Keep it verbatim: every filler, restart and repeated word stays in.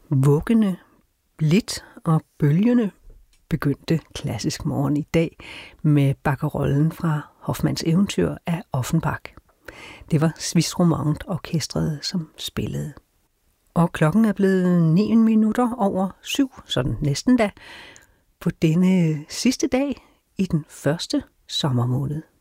Vuggende, blidt og bølgende begyndte Klassisk Morgen i dag med bakkerollen fra Hoffmanns eventyr af Offenbach. Det var Swiss Romand Orkestret, som spillede. Og klokken er blevet ni minutter over syv, sådan næsten da, på denne sidste dag i den første sommermåned.